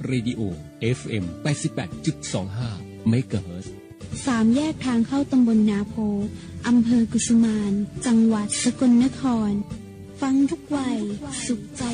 เรดิโอ FM 88.25 เมกะเฮิรตซ์ 3 แยกทางเข้าตำบลนาโพอำเภอกุสุมานจังหวัดสกลนครฟังทุกวัยสุขใจ